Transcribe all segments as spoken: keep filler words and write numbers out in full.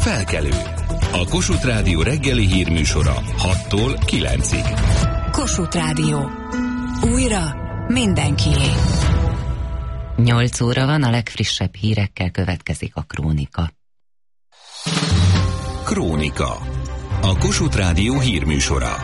Felkelő. A Kossuth Rádió reggeli hírműsora hattól kilencig. Kossuth Rádió. Újra mindenkié. nyolc óra van, a legfrissebb hírekkel következik a Krónika. Krónika. A Kossuth Rádió hírműsora.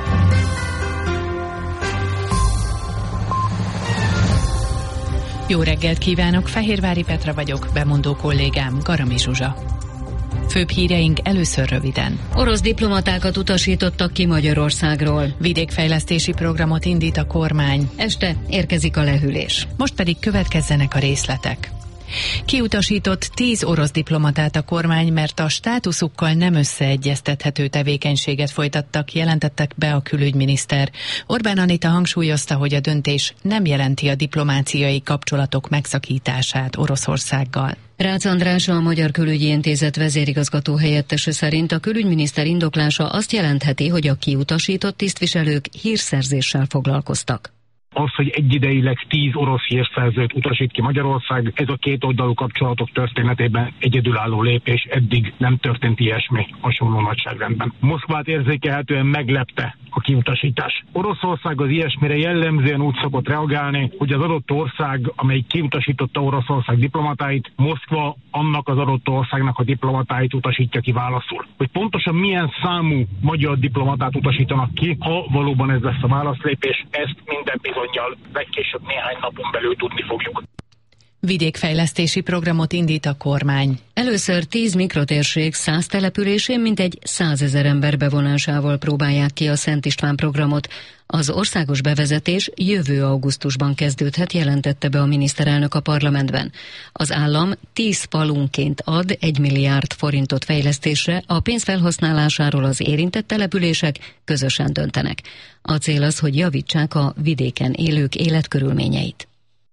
Jó reggelt kívánok, Fehérvári Petra vagyok, bemondó kollégám Garami Zsuzsa. Főbb híreink először röviden. Orosz diplomatákat utasítottak ki Magyarországról. Vidékfejlesztési programot indít a kormány. Este érkezik a lehűlés. Most pedig következzenek a részletek. Kiutasított tíz orosz diplomatát a kormány, mert a státuszukkal nem összeegyeztethető tevékenységet folytattak, jelentettek be a külügyminiszter. Orbán Anita hangsúlyozta, hogy a döntés nem jelenti a diplomáciai kapcsolatok megszakítását Oroszországgal. Rácz András, a Magyar Külügyi Intézet vezérigazgató helyettese szerint a külügyminiszter indoklása azt jelentheti, hogy a kiutasított tisztviselők hírszerzéssel foglalkoztak. Az, hogy egyidejileg tíz orosz hírszerzőt utasít ki Magyarország, ez a két oldalú kapcsolatok történetében egyedülálló lépés, eddig nem történt ilyesmi hasonló nagyságrendben. Moszkvát érzékelhetően meglepte a kiutasítás. Oroszország az ilyesmire jellemzően úgy szokott reagálni, hogy az adott ország, amely kiutasította Oroszország diplomatáit, Moszkva annak az adott országnak a diplomatáit utasítja ki válaszul. Hogy pontosan milyen számú magyar diplomatát utasítanak ki, ha valóban ez lesz a válaszlépés, ezt minden bizonnyal legkésőbb néhány napon belül tudni fogjuk. Vidékfejlesztési programot indít a kormány. Először tíz mikrotérség száz településén mintegy százezer ember bevonásával próbálják ki a Szent István programot. Az országos bevezetés jövő augusztusban kezdődhet, jelentette be a miniszterelnök a parlamentben. Az állam tíz falunként ad egy milliárd forintot fejlesztésre, a pénz felhasználásáról az érintett települések közösen döntenek. A cél az, hogy javítsák a vidéken élők életkörülményeit.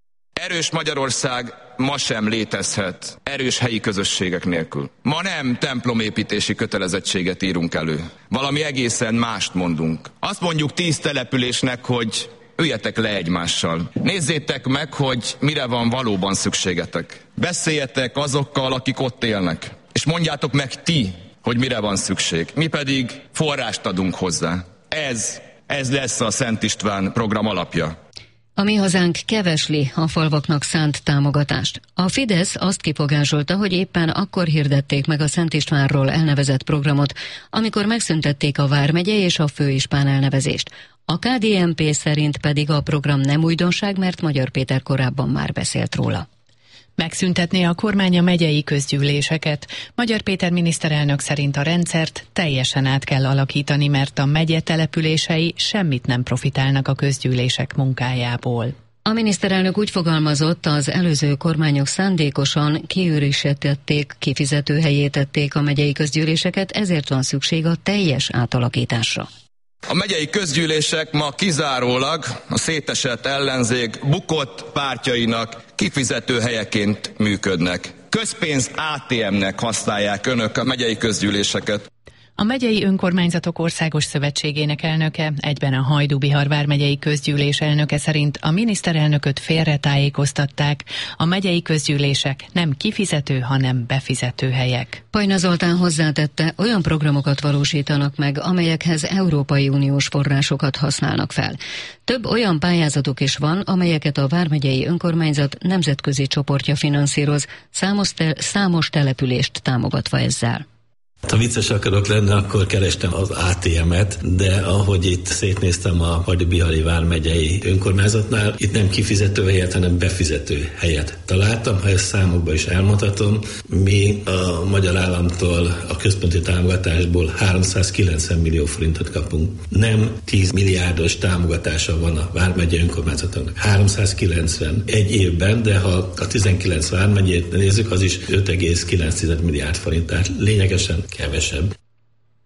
Erős Magyarország ma sem létezhet erős helyi közösségek nélkül. Ma nem templomépítési kötelezettséget írunk elő. Valami egészen mást mondunk. Azt mondjuk tíz településnek, hogy üljetek le egymással. Nézzétek meg, hogy mire van valóban szükségetek. Beszéljetek azokkal, akik ott élnek. És mondjátok meg ti, hogy mire van szükség. Mi pedig forrást adunk hozzá. Ez, ez lesz a Szent István program alapja. A Mi Hazánk kevesli a falvaknak szánt támogatást. A Fidesz azt kifogázsolta, hogy éppen akkor hirdették meg a Szent Istvánról elnevezett programot, amikor megszüntették a vármegye és a főispán elnevezést. A ká dé en pé szerint pedig a program nem újdonság, mert Magyar Péter korábban már beszélt róla. Megszüntetné a kormány a megyei közgyűléseket. Magyar Péter miniszterelnök szerint a rendszert teljesen át kell alakítani, mert a megye települései semmit nem profitálnak a közgyűlések munkájából. A miniszterelnök úgy fogalmazott, az előző kormányok szándékosan kiüresítették, kifizetőhelyé tették a megyei közgyűléseket, ezért van szükség a teljes átalakításra. A megyei közgyűlések ma kizárólag a szétesett ellenzék bukott pártjainak kifizető helyeként működnek. Közpénz á té em-nek használják önök a megyei közgyűléseket. A Megyei Önkormányzatok Országos Szövetségének elnöke, egyben a Hajdú-Bihar vármegyei közgyűlés elnöke szerint a miniszterelnököt félretájékoztatták. A megyei közgyűlések nem kifizető, hanem befizető helyek. Pajna Zoltán hozzátette, olyan programokat valósítanak meg, amelyekhez Európai Uniós forrásokat használnak fel. Több olyan pályázatok is van, amelyeket a vármegyei önkormányzat nemzetközi csoportja finanszíroz, számos, te- számos települést támogatva ezzel. Ha vicces akarok lenni, akkor kerestem az á té em-et, de ahogy itt szétnéztem a Hajdú-Bihari vármegyei önkormányzatnál, itt nem kifizető helyet, hanem befizető helyet találtam. Ha ezt számokban is elmondhatom, mi a magyar államtól a központi támogatásból háromszázkilencven millió forintot kapunk. Nem tíz milliárdos támogatása van a vármegyei önkormányzatoknak. háromszázkilencven egy évben, de ha a tizenkilenc vármegyét nézzük, az is öt egész kilenc milliárd forint, tehát lényegesen kevesebb.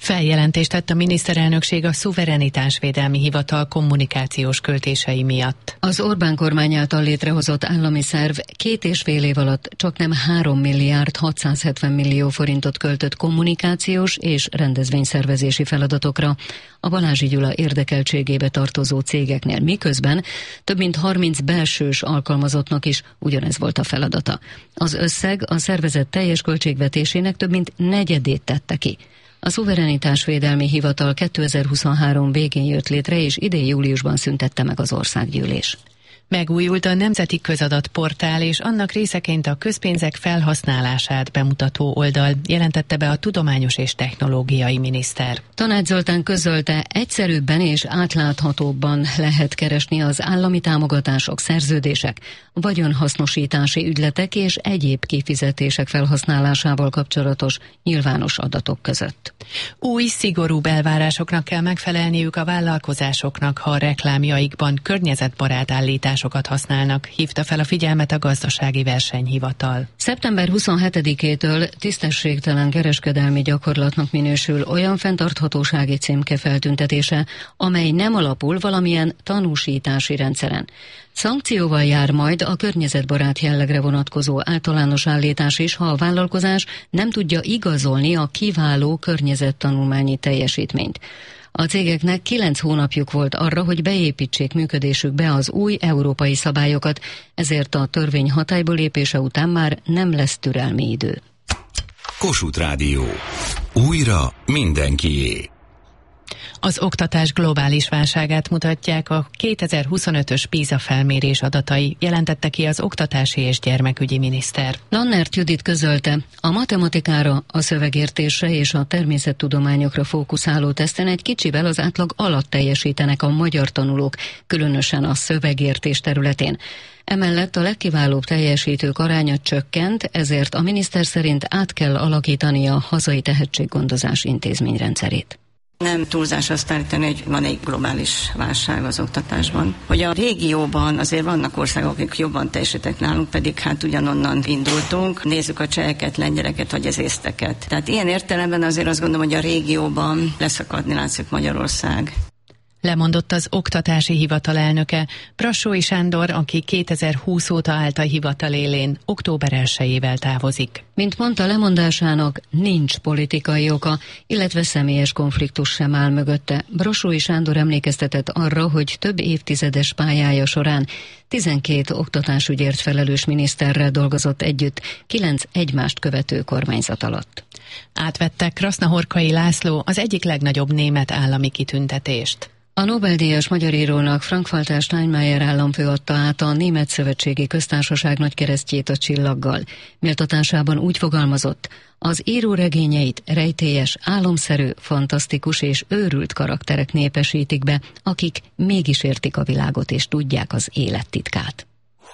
Feljelentést tett a miniszterelnökség a Szuverenitásvédelmi Hivatal kommunikációs költései miatt. Az Orbán kormány által létrehozott állami szerv két és fél év alatt csaknem három milliárd hatszázhetven millió forintot költött kommunikációs és rendezvényszervezési feladatokra a Balázsi Gyula érdekeltségébe tartozó cégeknél, miközben több mint harminc belsős alkalmazottnak is ugyanez volt a feladata. Az összeg a szervezet teljes költségvetésének több mint negyedét tette ki. A Szuverenitásvédelmi Hivatal kétezer-huszonhárom végén jött létre, és idén júliusban szüntette meg az országgyűlés. Megújult a Nemzeti Közadatportál, és annak részeként a közpénzek felhasználását bemutató oldal, jelentette be a tudományos és technológiai miniszter. Tanács Zoltán közölte, egyszerűbben és átláthatóbban lehet keresni az állami támogatások, szerződések, vagyonhasznosítási ügyletek és egyéb kifizetések felhasználásával kapcsolatos nyilvános adatok között. Új, szigorúbb elvárásoknak kell megfelelniük a vállalkozásoknak, ha a reklámjaikban környezetbarát állításokat használnak, hívta fel a figyelmet a Gazdasági Versenyhivatal. szeptember huszonhetedikétől tisztességtelen kereskedelmi gyakorlatnak minősül olyan fenntarthatósági címke feltüntetése, amely nem alapul valamilyen tanúsítási rendszeren. Szankcióval jár majd a környezetbarát jellegre vonatkozó általános állítás is, ha a vállalkozás nem tudja igazolni a kiváló környezettanulmányi teljesítményt. A cégeknek kilenc hónapjuk volt arra, hogy beépítsék működésükbe az új európai szabályokat, ezért a törvény hatályba lépése után már nem lesz türelmi idő. Kossuth Rádió. Újra mindenkié. Az oktatás globális válságát mutatják a kétezer-huszonötös PISA felmérés adatai, jelentette ki az oktatási és gyermekügyi miniszter. Lannert Judit közölte, a matematikára, a szövegértésre és a természettudományokra fókuszáló teszten egy kicsivel az átlag alatt teljesítenek a magyar tanulók, különösen a szövegértés területén. Emellett a legkiválóbb teljesítők aránya csökkent, ezért a miniszter szerint át kell alakítani a hazai tehetséggondozás intézményrendszerét. Nem túlzás azt állítani, hogy van egy globális válság az oktatásban. Hogy a régióban azért vannak országok, akik jobban teljesítettek nálunk, pedig hát ugyanonnan indultunk. Nézzük a cseheket, lengyeleket vagy az észteket. Tehát ilyen értelemben azért azt gondolom, hogy a régióban leszakadni látszik Magyarország. Lemondott az oktatási hivatal elnöke, Brassói Sándor, aki kétezer-húsz óta állt a hivatal élén, október elsejével távozik. Mint mondta, lemondásának nincs politikai oka, illetve személyes konfliktus sem áll mögötte. Brassói Sándor emlékeztetett arra, hogy több évtizedes pályája során tizenkét oktatásügyért felelős miniszterrel dolgozott együtt, kilenc egymást követő kormányzat alatt. Átvette Krasznahorkai László az egyik legnagyobb német állami kitüntetést. A Nobel-díjas magyar írónak Frank-Walter Steinmeier államfő adta át a Német Szövetségi Köztársaság nagykeresztjét a csillaggal. Méltatásában úgy fogalmazott, az író regényeit rejtélyes, álomszerű, fantasztikus és őrült karakterek népesítik be, akik mégis értik a világot és tudják az élet titkát.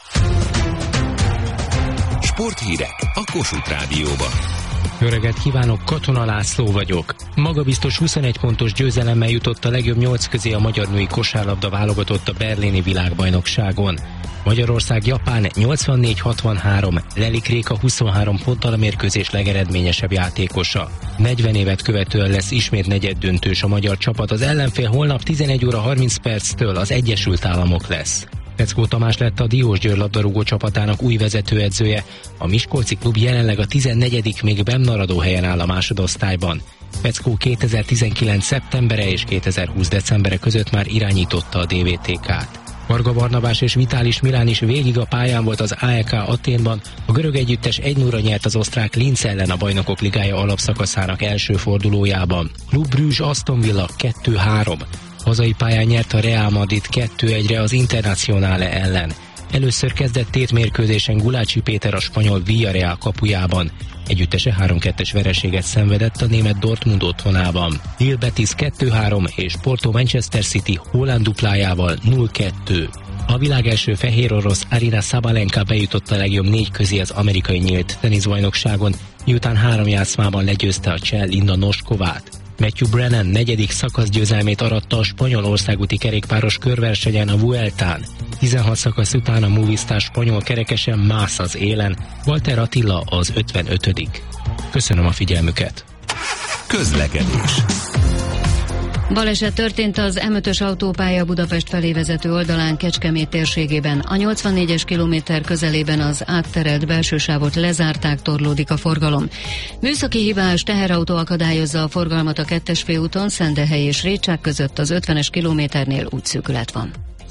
Sporthírek a Kossuth Rádióban. Jó reggelt kívánok, Katona László vagyok. Magabiztos huszonegy pontos győzelemmel jutott a legjobb nyolc közé a magyar női kosárlabda válogatott a berlini világbajnokságon. Magyarország-Japán nyolcvannégy hatvanhárom, Lelik Réka huszonhárom ponttal a mérkőzés legeredményesebb játékosa. negyven évet követően lesz ismét negyeddöntős a magyar csapat, az ellenfél holnap tizenegy óra harminc perctől az Egyesült Államok lesz. Peckó Tamás lett a Diósgyőr labdarúgó csapatának új vezetőedzője. A miskolci klub jelenleg a tizennegyedik még bennmaradó helyen áll a másodosztályban. Peckó kétezer-tizenkilenc szeptembere és kétezer-húsz decembere között már irányította a dé vé té ká-t. Varga Barnabás és Vitális Milán is végig a pályán volt az á e ká Athénban. A görög együttes egy nulla nyert az osztrák Linz ellen a Bajnokok Ligája alapszakaszának első fordulójában. Club Brugge Aston Villa kettő három. Hazai pályán nyert a Real Madrid kettő egyre az Internacionale ellen. Először kezdett tét mérkőzésen Gulácsi Péter a spanyol Villarreal kapujában. Együttese három kettes vereséget szenvedett a német Dortmund otthonában. Real Betis kettő három és Porto Manchester City Haaland duplájával nulla kettő. A világ első fehér orosz Aryna Sabalenka bejutott a legjobb négy közé az amerikai nyílt teniszbajnokságon, miután három játszmában legyőzte a cseh Linda Noskovát. Matthew Brennan negyedik szakaszgyőzelmét aratta a spanyol országúti kerékpáros körversenyen a Vueltán. tizenhat szakasz után a Movistar spanyol kerekesen mász az élen, Walter Attila az ötvenötödik Köszönöm a figyelmüket! Közlekedés. Baleset történt az M ötös autópálya Budapest felé vezető oldalán Kecskemét térségében. A nyolcvannégyes kilométer közelében az átterelt belső sávot lezárták, torlódik a forgalom. Műszaki hibás teherautó akadályozza a forgalmat a kettes főúton, Szendehely és Récsák között, az ötvenes kilométernél útszűkület van.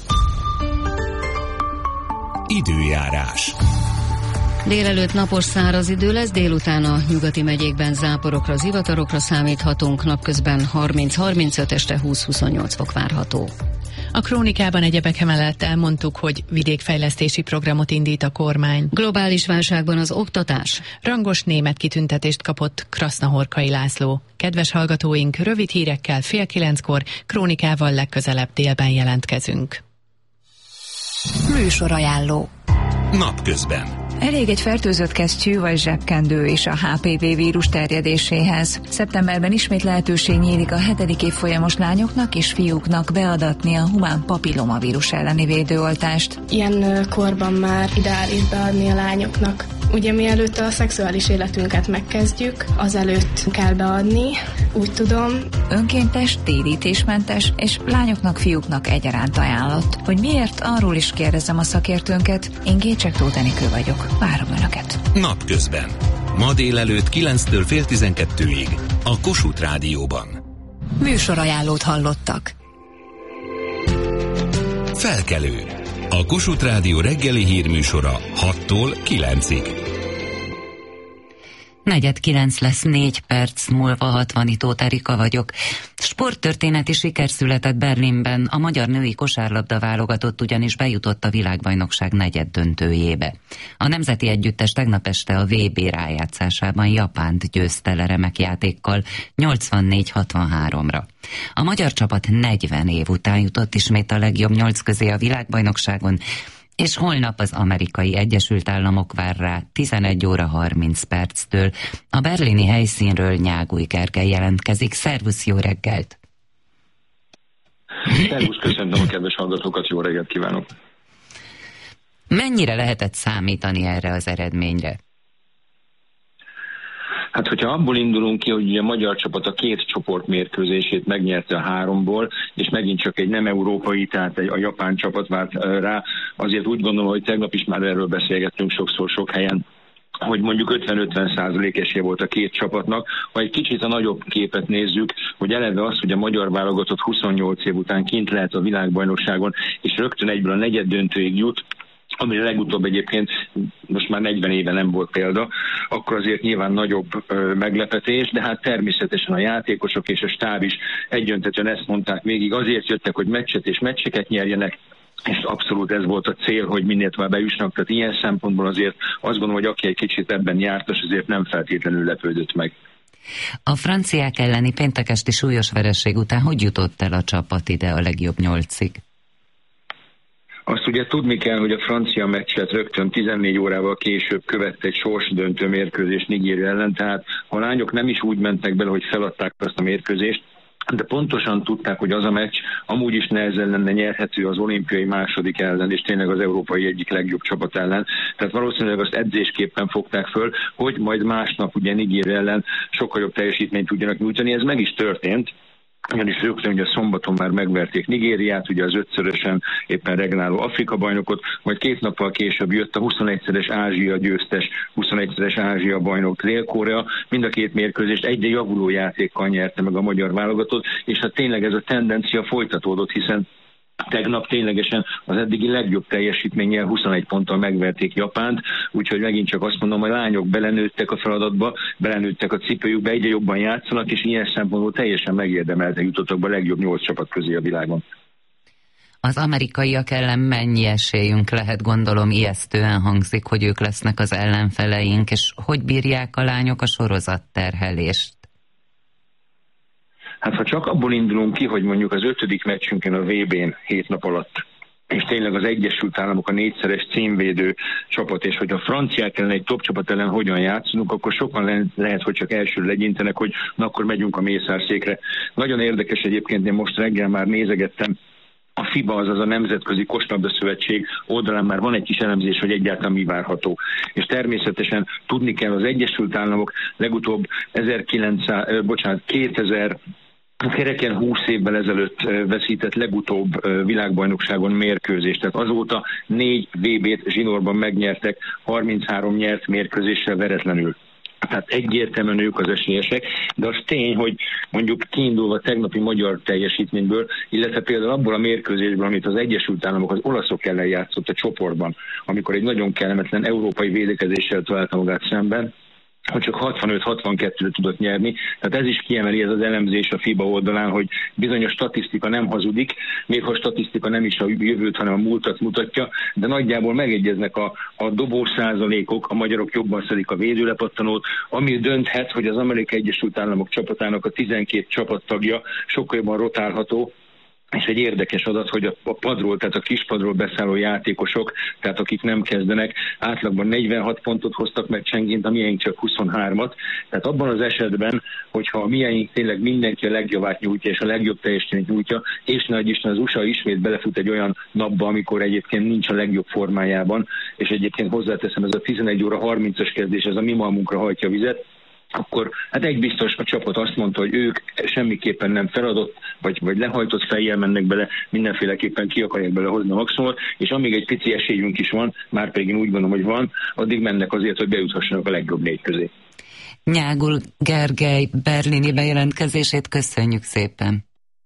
Időjárás. Délelőtt napos száraz idő lesz, délután a nyugati megyékben záporokra, zivatarokra számíthatunk, napközben harminc-harmincöt, este húsz-huszonnyolc fok várható. A krónikában egyebek mellett elmondtuk, hogy vidékfejlesztési programot indít a kormány. Globális válságban az oktatás. Rangos német kitüntetést kapott Krasznahorkai László. Kedves hallgatóink, rövid hírekkel fél kilenckor, krónikával legközelebb délben jelentkezünk. Műsorajánló. Napközben. Elég egy fertőzött kesztyű vagy zsebkendő is a há pé vé vírus terjedéséhez. Szeptemberben ismét lehetőség nyílik a hetedik évfolyamos lányoknak és fiúknak beadatni a humán papillomavírus elleni védőoltást. Ilyen korban már ideális beadni a lányoknak. Ugye mielőtt a szexuális életünket megkezdjük, azelőtt kell beadni, úgy tudom. Önkéntes, térítésmentes és lányoknak, fiúknak egyaránt ajánlott. Hogy miért, arról is kérdezem a szakértőnket. Én Gécsek Tóth Enikő vagyok. Várom Önöket. Napközben. Ma délelőtt kilenctől fél tizenkettőig a Kossuth Rádióban. Műsorajánlót hallottak. Felkelő. A Kossuth Rádió reggeli hírműsora hattól kilencig. Negyed kilenc lesz, négy perc múlva, hatvan Tóth Erika vagyok. Sporttörténeti siker született Berlinben, a magyar női kosárlabda válogatott ugyanis bejutott a világbajnokság negyed döntőjébe. A nemzeti együttes tegnap este a vé bé rájátszásában Japánt győzte le remek játékkal nyolcvannégy hatvanháromra. A magyar csapat negyven év után jutott ismét a legjobb nyolc közé a világbajnokságon, és holnap az Amerikai Egyesült Államok vár rá tizenegy óra harminc perctől. A berlini helyszínről Nyágúj Gergely jelentkezik. Szervusz, jó reggelt! Szervusz, köszöntöm a kedves hallgatókat, jó reggelt kívánok! Mennyire lehetett számítani erre az eredményre? Hát, hogyha abból indulunk ki, hogy a magyar csapat a két csoportmérkőzését megnyerte a háromból, és megint csak egy nem európai, tehát egy, a japán csapat várt rá, azért úgy gondolom, hogy tegnap is már erről beszélgettünk sokszor, sok helyen, hogy mondjuk ötven-ötven százalék esélye volt a két csapatnak. Ha egy kicsit a nagyobb képet nézzük, hogy eleve az, hogy a magyar válogatott huszonnyolc év után kint lehet a világbajnokságon, és rögtön egyből a negyed döntőig jut, amire legutóbb egyébként most már negyven éve nem volt példa, akkor azért nyilván nagyobb ö, meglepetés, de hát természetesen a játékosok és a stáb is egyöntetően ezt mondták végig, azért jöttek, hogy meccset és meccseket nyerjenek, és abszolút ez volt a cél, hogy minél tovább bejussanak, tehát ilyen szempontból azért azt gondolom, hogy aki egy kicsit ebben jártas, azért nem feltétlenül lepődött meg. A franciák elleni péntekesti súlyos vereség után hogy jutott el a csapat ide a legjobb nyolcig? Azt ugye tudni kell, hogy a francia meccset rögtön tizennégy órával később követte egy sorsdöntő mérkőzés Nigéria ellen, tehát a lányok nem is úgy mentek bele, hogy feladták azt a mérkőzést, de pontosan tudták, hogy az a meccs amúgy is nehezen lenne nyerhető az olimpiai második ellen, és tényleg az európai egyik legjobb csapat ellen. Tehát valószínűleg azt edzésképpen fogták föl, hogy majd másnap ugye Nigéria ellen sokkal jobb teljesítményt tudjanak nyújtani. Ez meg is történt. Ugyanis rögtön ugye szombaton már megverték Nigériát, ugye az ötszörösen éppen regnáló Afrika bajnokot, majd két nappal később jött a huszonegyszeres Ázsia győztes, huszonegyszeres Ázsia bajnok Dél-Korea. Mind a két mérkőzést egyre javuló játékkal nyerte meg a magyar válogatott, és hát tényleg ez a tendencia folytatódott, hiszen tegnap ténylegesen az eddigi legjobb teljesítménnyel huszonegy ponttal megverték Japánt, úgyhogy megint csak azt mondom, hogy a lányok belenőttek a feladatba, belenőttek a cipőjükbe, egyre jobban játszanak, és ilyen szempontból teljesen megérdemelten jutottak be a legjobb nyolc csapat közé a világon. Az amerikaiak ellen mennyi esélyünk lehet, gondolom ijesztően hangzik, hogy ők lesznek az ellenfeleink, és hogy bírják a lányok a sorozatterhelést? Hát ha csak abból indulunk ki, hogy mondjuk az ötödik meccsünkön a vé bén hét nap alatt, és tényleg az Egyesült Államok a négyszeres címvédő csapat, és hogy a franciák ellen egy top csapat ellen hogyan játszunk, akkor sokan le- lehet, hogy csak elsőre legyintenek, hogy na akkor megyünk a mészárszékre. Nagyon érdekes egyébként, én most reggel már nézegettem A FIBA, azaz a Nemzetközi Kosárlabda Szövetség oldalán már van egy kis elemzés, hogy egyáltalán mi várható. És természetesen tudni kell, az Egyesült Államok legutóbb ezerkilencszáz, bocsánat, kétezer kereken húsz évvel ezelőtt veszített legutóbb világbajnokságon mérkőzést. Tehát azóta négy vé bét zsinórban megnyertek, harminchárom nyert mérkőzéssel veretlenül. Tehát egyértelműen ők az esélyesek, de az tény, hogy mondjuk kiindulva tegnapi magyar teljesítményből, illetve például abból a mérkőzésből, amit az Egyesült Államok az olaszok ellen játszott a csoportban, amikor egy nagyon kellemetlen európai védekezéssel találta magát szemben, hogy csak hatvanöt hatvankettőre tudott nyerni. Tehát ez is kiemeli, ez az elemzés a FIBA oldalán, hogy bizonyos statisztika nem hazudik, még ha statisztika nem is a jövőt, hanem a múltat mutatja, de nagyjából megegyeznek a, a dobós százalékok, a magyarok jobban szedik a védőlepattanót, ami dönthet, hogy az Amerikai Egyesült Államok csapatának a tizenkét csapattagja sokkal jobban rotálható. És egy érdekes adat, hogy a padról, tehát a kispadról beszálló játékosok, tehát akik nem kezdenek, átlagban negyvenhat pontot hoztak meg Csengént, a miénk csak huszonhármat. Tehát abban az esetben, hogyha a miénk tényleg mindenki a legjobbát nyújtja, és a legjobb teljesítményt nyújtja, és nagy Isten az u es á ismét belefut egy olyan napba, amikor egyébként nincs a legjobb formájában, és egyébként hozzáteszem, ez a tizenegy óra harmincas kezdés, ez a mi malmunkra hajtja a vizet, akkor hát egy biztos, a csapat azt mondta, hogy ők semmiképpen nem feladott, vagy, vagy lehajtott fejjel mennek bele, mindenféleképpen ki akarják bele hozni a maximumot, és amíg egy pici esélyünk is van, már pedig én úgy gondolom, hogy van, addig mennek azért, hogy bejuthassanak a legjobb négy közé. Nyágul Gergely berlini bejelentkezését köszönjük szépen.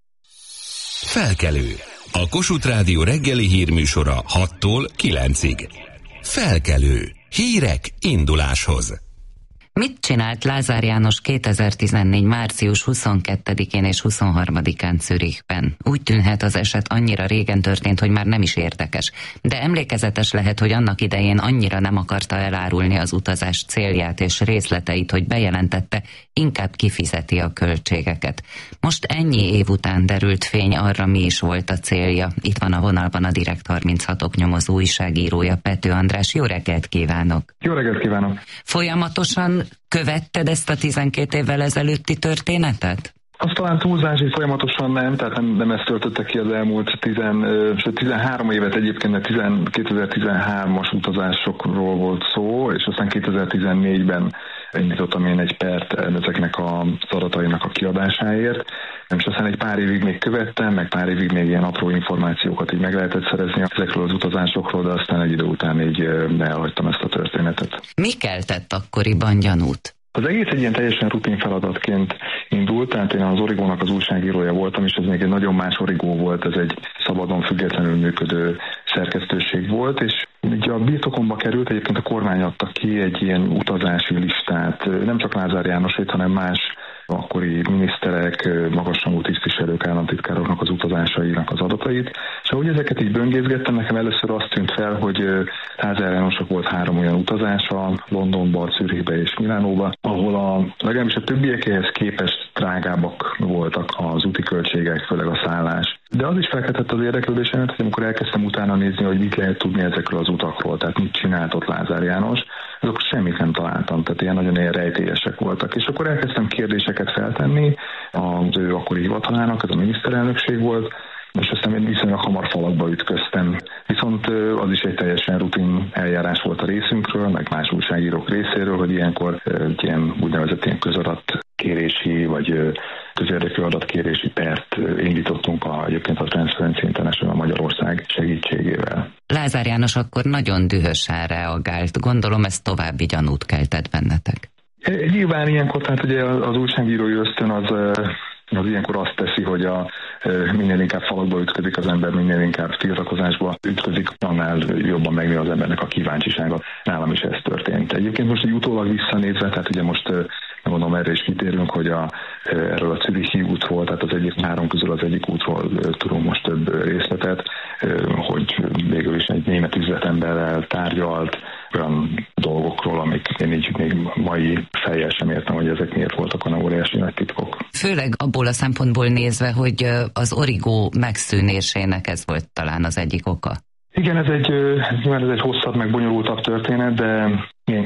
Felkelő. A Kossuth Rádió reggeli hírműsora hattól kilencig. Felkelő. Hírek induláshoz. Mit csinált Lázár János kétezer-tizennégy. március huszonkettedikén és huszonharmadikán Zürichben? Úgy tűnhet, az eset annyira régen történt, hogy már nem is érdekes. De emlékezetes lehet, hogy annak idején annyira nem akarta elárulni az utazás célját és részleteit, hogy bejelentette, inkább kifizeti a költségeket. Most ennyi év után derült fény arra, mi is volt a célja. Itt van a vonalban a Direkt harminchatok nyomozó újságírója, Pető András. Jó reggelt kívánok! Jó reggelt kívánok! Folyamatosan követted ezt a tizenkét évvel ezelőtti történetet? Azt talán túlzás, hogy folyamatosan nem, tehát nem, nem ezt töltötte ki az elmúlt tizenhárom évet egyébként, mert kétezer-tizenhármas utazásokról volt szó, és aztán kétezer-tizennégyben indítottam én egy pert ezeknek az adatainak a kiadásáért, és aztán egy pár évig még követtem, meg pár évig még ilyen apró információkat így meg lehetett szerezni ezekről az utazásokról, de aztán egy idő után így elhagytam ezt a történetet. Mi keltett akkoriban gyanút? Az egész egy ilyen teljesen rutin feladatként indult, tehát én az Origónak az újságírója voltam, és ez még egy nagyon más Origó volt, ez egy szabadon függetlenül működő szerkesztőség volt, és ugye a birtokomba került, egyébként a kormány adta ki egy ilyen utazási listát, nem csak Lázár Jánosét, hanem más akkori miniszterek, magasrangú tisztviselők, államtitkároknak az utazásainak az adatait. És ahogy ezeket így böngészgettem, nekem először azt tűnt fel, hogy Lázár Jánosnak volt három olyan utazása, Londonba, Zürichbe és Milánóba, ahol a, legalábbis a többiekéhez képest drágábbak voltak az úti költségek, főleg a szállás. De az is felkeltett az érdeklődésemet, hogy amikor elkezdtem utána nézni, hogy mit lehet tudni ezekről az utakról, tehát mit csinált ott Lázár János, azok semmit nem találtam, tehát ilyen nagyon ilyen rejtélyesek voltak. És akkor elkezdtem kérdéseket feltenni az ő akkori hivatalának, ez a miniszterelnökség volt, és aztán viszonylag hamar falakba ütköztem. Viszont az is egy teljesen rutin eljárás volt a részünkről, meg más újságírók részéről, hogy ilyenkor egy ilyen úgynevezett ilyen közadatkérési, vagy közérdekű adatkérési pert indítottunk a, egyébként a Transparency International Magyarország segítségével. Lázár János akkor nagyon dühösen reagált. Gondolom ez további gyanút keltett bennetek. Nyilván ilyenkor, tehát ugye az újságírói ösztön az, az ilyenkor azt teszi, hogy a, minél inkább falakba ütközik az ember, minél inkább tiltakozásba ütközik, annál jobban megnő az embernek a kíváncsisága. Nálam is ez történt. Egyébként most egy utólag visszanézve, tehát ugye most nem mondom, erre is kitérünk, hogy a, erről a Zürichi útról, tehát az egyik három közül az egyik útról tudunk most több részletet, hogy végül is egy német üzletemberrel tárgyalt, olyan dolgokról, amik én így még mai fejjel sem értem, hogy ezek miért voltak olyan óriási nagy titkok. Főleg abból a szempontból nézve, hogy az Origó megszűnésének ez volt talán az egyik oka. Igen, ez egy, ez egy hosszabb, meg bonyolultabb történet, de ilyen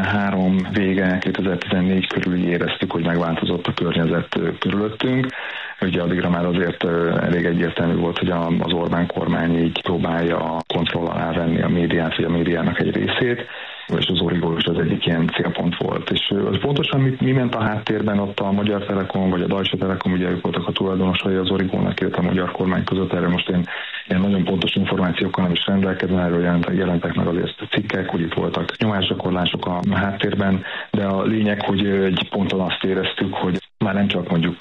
kétezer-tizenhárom vége, kétezer-tizennégy körül éreztük, hogy megváltozott a környezet körülöttünk. Ugye addigra már azért elég egyértelmű volt, hogy az Orbán kormány így próbálja kontroll alá venni a médiát, vagy a médiának egy részét, és az Origo is az egyik ilyen célpont volt. És az pontosan mi, mi ment a háttérben ott a Magyar Telekom, vagy a Deutsche Telekom, ugye ők voltak a tulajdonosai az Origónak, illetve a magyar kormány között, erről most én ilyen nagyon pontos információkkal nem is rendelkezem, erről jelentek, jelentek meg azért a cikkek, hogy itt voltak nyomásgyakorlások a háttérben, de a lényeg, hogy egy ponton azt éreztük, hogy már nem csak mondjuk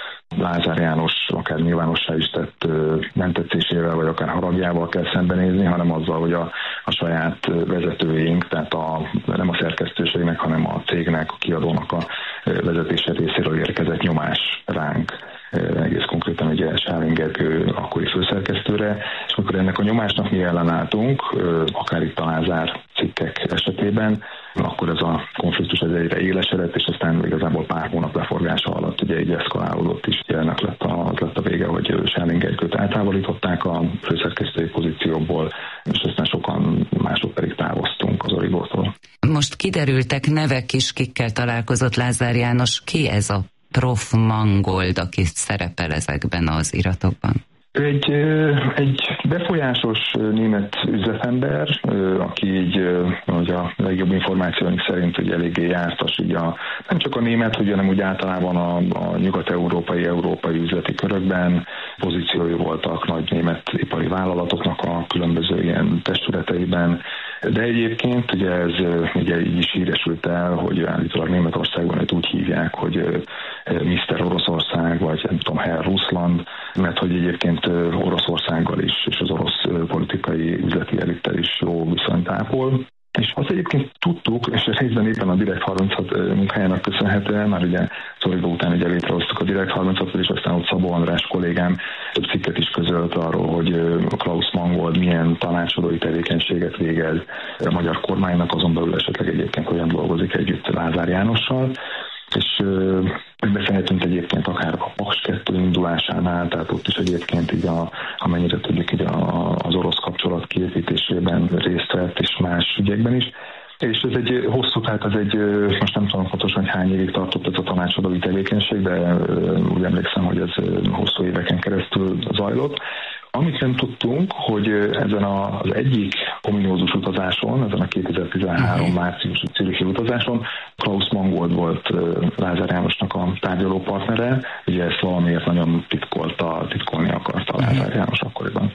Lázár János akár nyilvánossá is tett mentetszésével, vagy akár haragjával kell szembenézni, hanem azzal, hogy a, a saját vezetőink, tehát a, nem a szerkesztőségnek, hanem a cégnek, a kiadónak a vezetése részéről érkezett nyomás ránk. Egész konkrétan ugye Sálin Gergő akkori főszerkesztőre, és amikor ennek a nyomásnak mi ellenálltunk, akár itt a Lázár cikkek esetében, akkor ez a konfliktus ez egyre élesedett, és aztán igazából pár hónap leforgása alatt ugye így eszkalálódott is. Ennek lett a, az lett a vége, hogy Sálin Gergőt eltávolították a főszerkesztői pozícióból, és aztán sokan mások pedig távoztunk az Origótól. Most kiderültek nevek is, kikkel találkozott Lázár János. Ki ez a Prof. Mangold, aki szerepel ezekben az iratokban? Egy, egy befolyásos német üzletember, aki így, hogy a legjobb információink szerint ugye eléggé jártas így a, nem csak a német, hanem úgy általában a, a nyugat-európai, európai üzleti körökben pozíciói voltak nagy német ipari vállalatoknak a különböző ilyen testületeiben, de egyébként ugye ez ugye így is híresült el, hogy állítólag Németországban őt úgy hívják, hogy miszter Oroszország, vagy nem tudom, Herr Russland, mert hogy egyébként Oroszországgal is, és az orosz politikai üzleti elittel is jó viszonyt ápol. És azt egyébként tudtuk, és részben éppen a Direkt harminchat munkájának köszönhetően, már ugye Origo után ugye létrehoztuk a Direkt harminchatot, és aztán ott Szabó András kollégám több cikket is közölt arról, hogy Klaus Mangold milyen tanácsadói tevékenységet végez a magyar kormánynak, azon belül esetleg egyébként olyan dolgozik együtt Lázár Jánossal. És beszélhetünk egyébként akár a Paks kettő indulásánál, tehát ott is egyébként így a, amennyire tudjuk így a, az orosz kapcsolat kiépítésében részt vett, és más ügyekben is. És ez egy hosszú, tehát ez egy, most nem tudom pontosan, hogy hány évig tartott ez a tanácsadói tevékenység, de úgy emlékszem, hogy ez hosszú éveken keresztül zajlott. Amit nem tudtunk, hogy ezen az egyik ominózus utazáson, ezen a kétezer-tizenhárom márciusi zürichi utazáson Klaus Mangold volt Lázár Jánosnak a tárgyalópartnere, ugye ezt valamiért nagyon titkolta, titkolni akarta Lázár János akkoriban.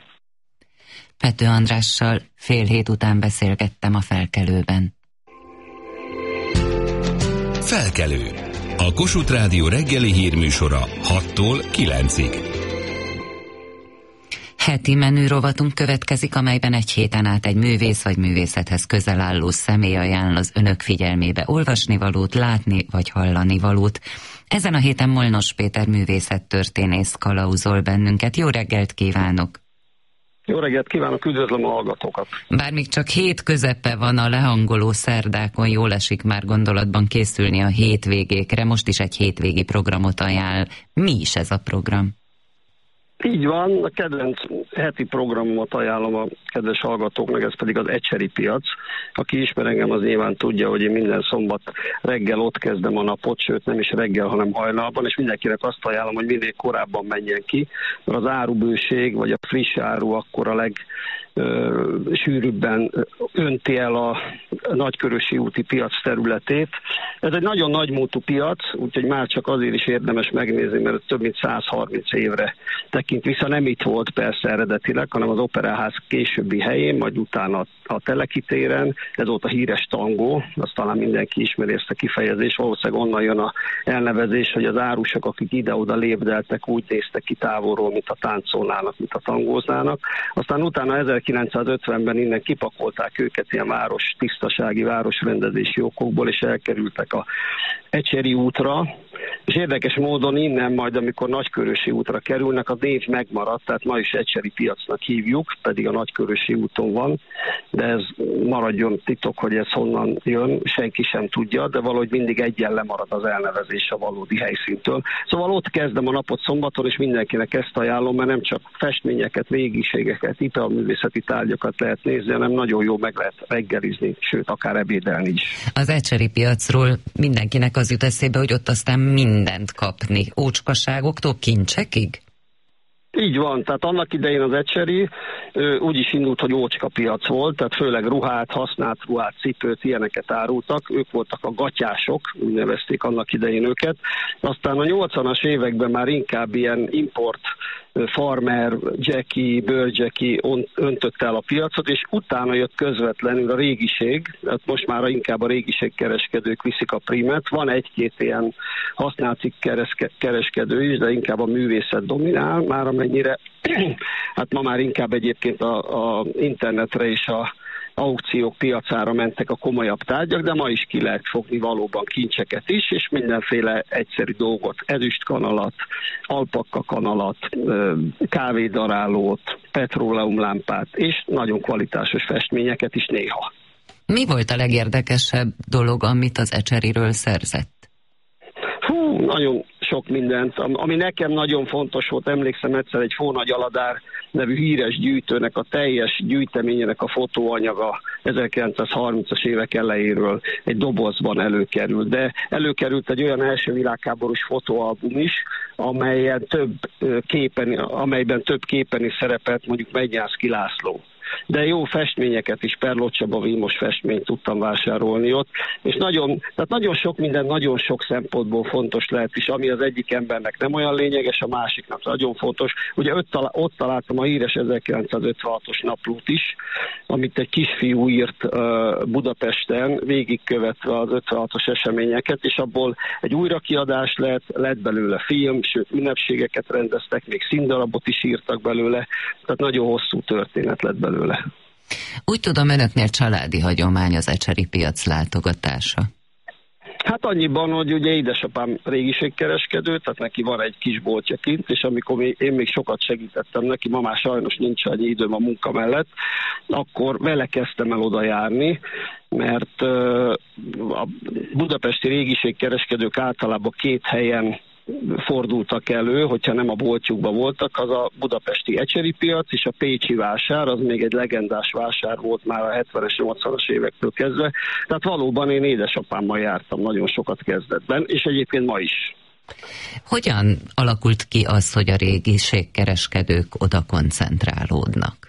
Pető Andrással fél hét után beszélgettem a Felkelőben. Felkelő. A Kossuth Rádió reggeli hírműsora hattól kilencig. Heti menü rovatunk következik, amelyben egy héten át egy művész vagy művészethez közel álló személy ajánl az önök figyelmébe olvasnivalót, látni vagy hallanivalót. Ezen a héten Molnos Péter művészettörténész kalauzol bennünket. Jó reggelt kívánok! Jó reggelt kívánok, üdvözlöm a hallgatókat! Bár még csak hét közepe van a lehangoló szerdákon, jól esik már gondolatban készülni a hétvégékre, most is egy hétvégi programot ajánl. Mi is ez a program? Így van, a kedvenc heti programot ajánlom a kedves hallgatóknak, ez pedig az Ecseri piac. Aki ismer engem, az nyilván tudja, hogy én minden szombat reggel ott kezdem a napot, sőt nem is reggel, hanem hajnalban, és mindenkinek azt ajánlom, hogy minél korábban menjen ki, mert az árubőség, vagy a friss áru akkor a leg sűrűbben önti el a Nagykörösi úti piac területét. Ez egy nagyon nagymúltú piac, úgyhogy már csak azért is érdemes megnézni, mert több mint száz harminc évre tekint vissza. Nem itt volt persze eredetileg, hanem az Operaház későbbi helyén, majd utána a Teleki téren. Ez volt a híres tangó, azt talán mindenki ismeri ezt a kifejezést. Valószínűleg onnan jön a elnevezés, hogy az árusok, akik ide-oda lépdeltek, úgy néztek ki távolról, mint a táncolnának, mint a tangóznának. Aztán utána ezerkilencszázötvenben innen kipakolták őket ilyen város tisztasági, városrendezési okokból, és elkerültek a Ecseri útra, és érdekes módon innen majd, amikor Nagykörösi útra kerülnek, a név megmaradt, tehát ma is Ecseri piacnak hívjuk, pedig a Nagykörösi úton van, de ez maradjon titok, hogy ez honnan jön, senki sem tudja, de valahogy mindig egyen lemarad az elnevezés a valódi helyszíntől. Szóval ott kezdem a napot szombaton, és mindenkinek ezt ajánlom, mert nem csak festményeket, régiségeket, italművészeti tárgyakat lehet nézni, hanem nagyon jó meg lehet reggelizni, sőt, akár ebédelni is. Az Ecseri piacról mindenkinek az jut eszébe, hogy ott aztán minden mindent kapni, ócskaságoktól kincsekig? Így van, tehát annak idején az Ecseri úgy is indult, hogy ócska piac volt, tehát főleg ruhát, használt ruhát, cipőt, ilyeneket árultak, ők voltak a gatyások, úgy nevezték annak idején őket. Aztán a nyolcvanas években már inkább ilyen import, farmer, Jackie, bőrjackie öntötte el a piacot, és utána jött közvetlenül a régiség, tehát most már inkább a régiségkereskedők viszik a primet. Van egy-két ilyen használt cikk kereskedő is, de inkább a művészet dominál, már amennyire, hát ma már inkább egyébként a, a internetre és a aukciók piacára mentek a komolyabb tárgyak, de ma is ki lehet fogni valóban kincseket is, és mindenféle egyszerű dolgot, ezüstkanalat, alpakka kanalat, kávédarálót, petróleumlámpát, és nagyon kvalitásos festményeket is néha. Mi volt a legérdekesebb dolog, amit az Ecseriről szerzett? Hú, nagyon sok mindent. Ami nekem nagyon fontos volt, emlékszem egyszer egy Fónagy Aladár nevű híres gyűjtőnek a teljes gyűjteményének a fotóanyaga ezerkilencszázharmincas évek elejéről egy dobozban előkerült. De előkerült egy olyan első világháborús fotóalbum is, amelyen több képen, amelyben több képen is szerepelt mondjuk Mednyánszky László. De jó festményeket is, Perlott Csaba Vilmos festményt tudtam vásárolni ott, és nagyon, tehát nagyon sok minden, nagyon sok szempontból fontos lehet is, ami az egyik embernek nem olyan lényeges, a másiknak nagyon fontos. Ugye ott, talál, ott találtam a híres ezerkilencszázötvenhatos naplót is, amit egy kisfiú írt uh, Budapesten, végigkövetve az ötvenhatos eseményeket, és abból egy újrakiadás lett, lett belőle film, sőt ünnepségeket rendeztek, még színdarabot is írtak belőle, tehát nagyon hosszú történet lett belőle. Úgy tudom, önöknél családi hagyomány az ecseri piac látogatása. Hát annyiban, hogy ugye édesapám régiségkereskedő, tehát neki van egy kis boltja kint, és amikor én még sokat segítettem neki, ma már sajnos nincs annyi időm a munka mellett, akkor vele kezdtem el oda járni, mert a budapesti régiségkereskedők általában két helyen fordultak elő, hogyha nem a boltjukban voltak, az a budapesti Ecseri piac és a pécsi vásár, az még egy legendás vásár volt már a hetvenes, nyolcvanas évektől kezdve. Tehát valóban én édesapámmal jártam nagyon sokat kezdetben, és egyébként ma is. Hogyan alakult ki az, hogy a régiségkereskedők oda koncentrálódnak?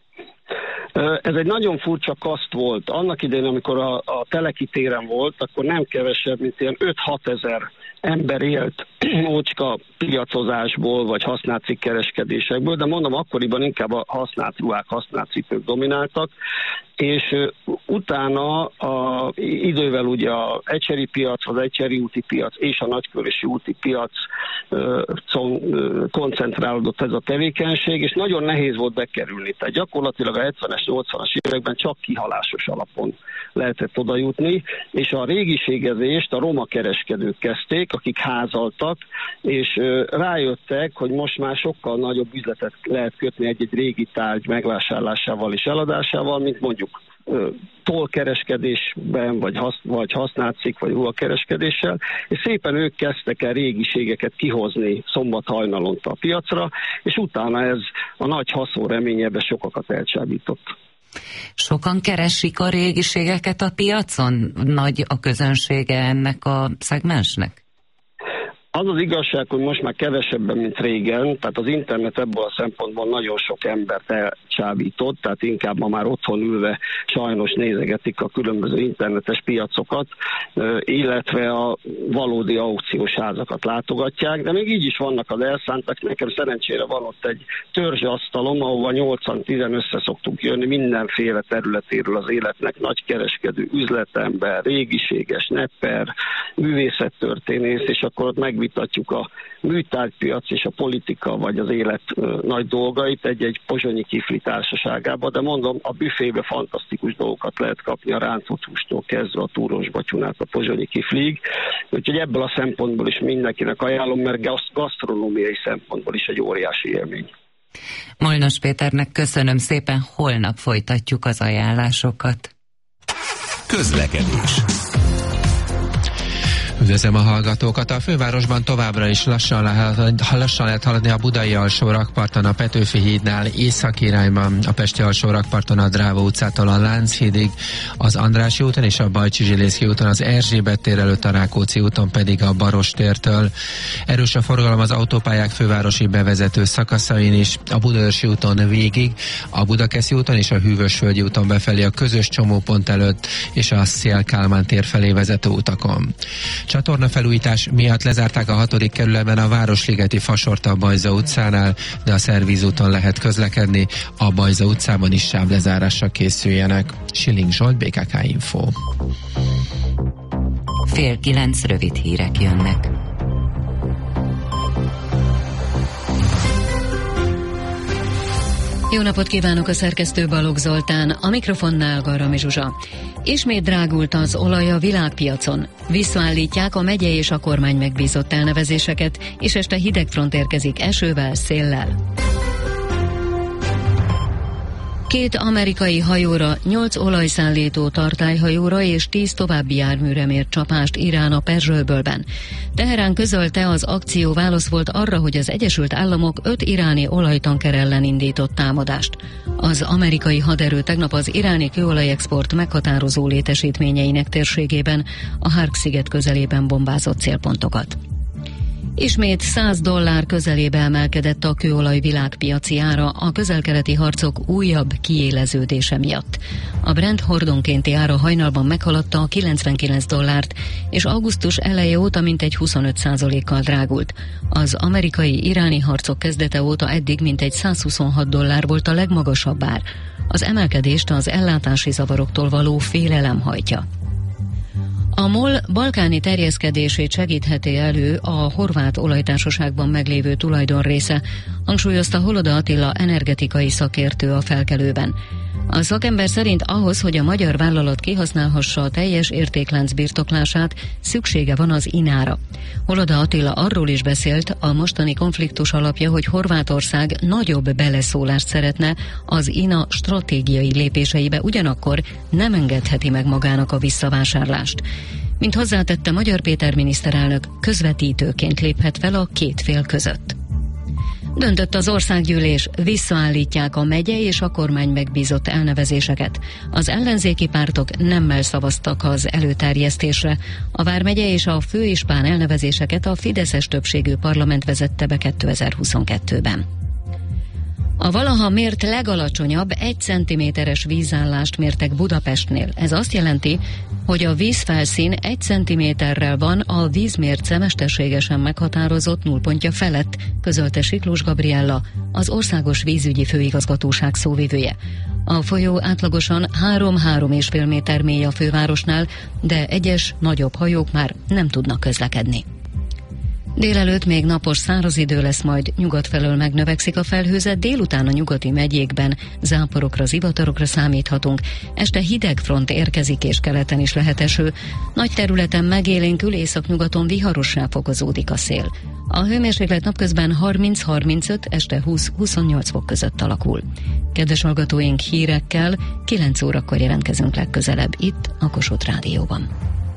Ez egy nagyon furcsa kaszt volt. Annak idején, amikor a, a Teleki téren volt, akkor nem kevesebb, mint ilyen öt-hat ezer ember élt ócska piacozásból, vagy használt cikkereskedésekből, de mondom, akkoriban inkább a használt ruhák, használt cipők domináltak, és uh, utána a, idővel ugye az ecseri piac, az ecseri úti piac és a nagykörösi úti piac uh, uh, koncentrálódott ez a tevékenység, és nagyon nehéz volt bekerülni. Tehát gyakorlatilag a hetvenes, nyolcvanas években csak kihalásos alapon lehetett oda jutni, és a régiségezést a roma kereskedők kezdték, akik házaltak, és uh, rájöttek, hogy most már sokkal nagyobb üzletet lehet kötni egy-egy régi tárgy megvásárlásával és eladásával, mint mondjuk tollkereskedésben, vagy, hasz, vagy használt cikk, vagy ruhakereskedéssel, és szépen ők kezdtek el régiségeket kihozni szombat hajnalonta a piacra, és utána ez a nagy haszon reményében sokakat elcsábított. Sokan keresik a régiségeket a piacon? Nagy a közönsége ennek a szegmensnek? Az az igazság, hogy most már kevesebben, mint régen, tehát az internet ebből a szempontból nagyon sok embert elcsábított, tehát inkább ma már otthon ülve sajnos nézegetik a különböző internetes piacokat, illetve a valódi aukciós házakat látogatják, de még így is vannak az elszántak. Nekem szerencsére van ott egy törzsasztalom, ahova nyolcan-tízen össze szoktunk jönni mindenféle területéről az életnek, nagykereskedő, üzletember, régiséges, nepper, művészettörténész, és akkor ott meg vitatjuk a műtárgypiac és a politika, vagy az élet ö, nagy dolgait egy-egy pozsonyi kifli társaságába, de mondom, a büfébe fantasztikus dolgokat lehet kapni a rántott hústól kezdve a túros batyunát a pozsonyi kiflig, úgyhogy ebből a szempontból is mindenkinek ajánlom, mert gasztronómiai szempontból is egy óriási élmény. Molnos Péternek köszönöm szépen, holnap folytatjuk az ajánlásokat. Közlekedés. Üdvözlöm a hallgatókat! A fővárosban továbbra is lassan lehet, lassan lehet haladni a Budai alsó rakparton, a Petőfi hídnál északi irányban, a Pesti alsó rakparton a Dráva utcától a Lánchídig, az Andrássy úton és a Bajcsy-Zsilinszky úton, az Erzsébet tér előtt a Rákóczi úton pedig a Barostértől. Erős a forgalom az autópályák fővárosi bevezető szakaszain is, a Budaörsi úton végig, a Budakeszi úton és a Hűvösvölgyi úton befelé a közös csomópont előtt és a Széll-Kálmán tér felé vezető utakon. Csatornafelújítás miatt lezárták a hatodik kerületben a Városligeti fasort a Bajza utcánál, de a Szervízúton lehet közlekedni, a Bajza utcában is sávlezárásra készüljenek. Schilling Zsolt, bé ká ká Info. Fél kilenc rövid hírek jönnek. Jó napot kívánok, a szerkesztő Balogh Zoltán, a mikrofonnál Garami Zsuzsa. Ismét drágult az olaj a világpiacon. Visszaállítják a megye és a kormány megbízott elnevezéseket, és este hideg front érkezik esővel, széllel. Két amerikai hajóra, nyolc olajszállító tartályhajóra és tíz további járműre mért csapást Irán a Perzsölbölben. Teherán közölte, az akció válasz volt arra, hogy az Egyesült Államok öt iráni olajtanker ellen indított támadást. Az amerikai haderő tegnap az iráni kőolajexport meghatározó létesítményeinek térségében, a Hark-sziget közelében bombázott célpontokat. Ismét száz dollár közelébe emelkedett a kőolaj világpiaci ára a közel-keleti harcok újabb kiéleződése miatt. A Brent hordonkénti ára hajnalban meghaladta a kilencvenkilenc dollárt, és augusztus eleje óta mintegy huszonöt százalékkal drágult. Az amerikai-iráni harcok kezdete óta eddig mintegy százhuszonhat dollár volt a legmagasabb ár. Az emelkedést az ellátási zavaroktól való félelem hajtja. A MOL balkáni terjeszkedését segítheti elő a horvát olajtársaságban meglévő tulajdonrésze, hangsúlyozta Holoda Attila energetikai szakértő a Felkelőben. A szakember szerint ahhoz, hogy a magyar vállalat kihasználhassa a teljes értéklánc birtoklását, szüksége van az inára. Holoda Attila arról is beszélt, a mostani konfliktus alapja, hogy Horvátország nagyobb beleszólást szeretne az iná stratégiai lépéseibe, ugyanakkor nem engedheti meg magának a visszavásárlást. Mint hozzátette, Magyar Péter miniszterelnök közvetítőként léphet fel a két fél között. Döntött az országgyűlés, visszaállítják a megye és a kormány megbízott elnevezéseket. Az ellenzéki pártok nemmel szavaztak az előterjesztésre. A vármegye és a főispán elnevezéseket a fideszes többségű parlament vezette be kétezer-huszonkettőben. A valaha mért legalacsonyabb egy centiméteres vízállást mértek Budapestnél. Ez azt jelenti, hogy a vízfelszín egy centiméterrel van a vízmérce mesterségesen meghatározott nullpontja felett, közölte Siklós Gabriella, az Országos Vízügyi Főigazgatóság szóvivője. A folyó átlagosan három-három és fél méter mély a fővárosnál, de egyes nagyobb hajók már nem tudnak közlekedni. Délelőtt még napos száraz idő lesz, majd nyugat felől megnövekszik a felhőzet, délután a nyugati megyékben záporokra, zivatarokra számíthatunk. Este hideg front érkezik és keleten is lehet eső. Nagy területen megélénkül, északnyugaton viharossá fokozódik a szél. A hőmérséklet napközben harminc-harmincöt, este húsz-huszonnyolc fok között alakul. Kedves hallgatóink, hírekkel kilenc órakor jelentkezünk legközelebb itt a Kossuth Rádióban.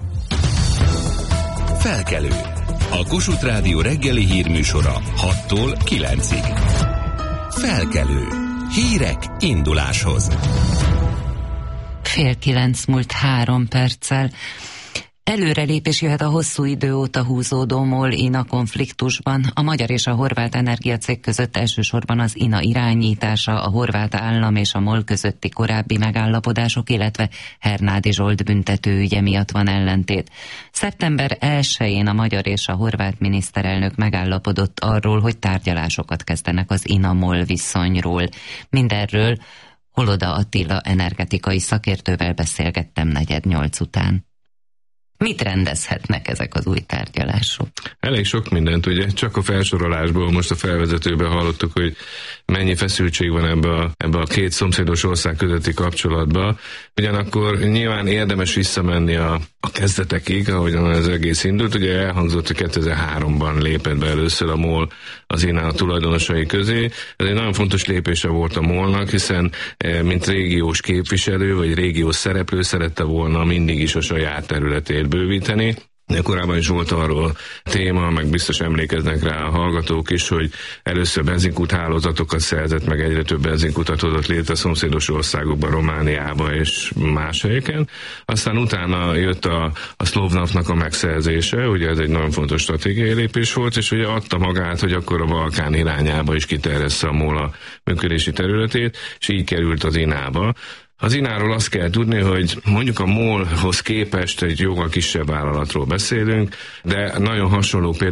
Felkelő. A Kossuth Rádió reggeli hírműsora hattól kilencig. Felkelő. Hírek induláshoz. Fél kilenc múlt három perccel. Előrelépés jöhet a hosszú idő óta húzódó MOL-INA konfliktusban. A magyar és a horvát energiacég között elsősorban az INA irányítása, a horvát állam és a MOL közötti korábbi megállapodások, illetve Hernádi Zsolt büntetőügye miatt van ellentét. szeptember elsején a magyar és a horvát miniszterelnök megállapodott arról, hogy tárgyalásokat kezdenek az INA-MOL viszonyról. Mindenről Holoda Attila energetikai szakértővel beszélgettem negyed nyolc után. Mit rendezhetnek ezek az új tárgyalások? Elég sok mindent, ugye? Csak a felsorolásból, most a felvezetőben hallottuk, hogy mennyi feszültség van ebbe a, ebbe a két szomszédos ország közötti kapcsolatba. Ugyanakkor nyilván érdemes visszamenni a, a kezdetekig, ahogyan az egész indult. Ugye elhangzott, hogy kétezer-háromban lépett be először a MOL az INA tulajdonosai közé. Ez egy nagyon fontos lépése volt a MOL-nak, hiszen mint régiós képviselő, vagy régiós szereplő szerette volna mindig is a saját területét bővíteni. Korábban is volt arról téma, meg biztos emlékeznek rá a hallgatók is, hogy először benzinkút hálózatokat szerzett, meg egyre több benzinkutat hozott létre a szomszédos országokban, Romániában és más helyeken. Aztán utána jött a, a Szlovnafnak a megszerzése, ugye ez egy nagyon fontos stratégiai lépés volt, és ugye adta magát, hogy akkor a Balkán irányába is kiterjessze a MOL a működési területét, és így került az inába. Az ináról azt kell tudni, hogy mondjuk a MOL-hoz képest egy jóval kisebb vállalatról beszélünk, de nagyon hasonló például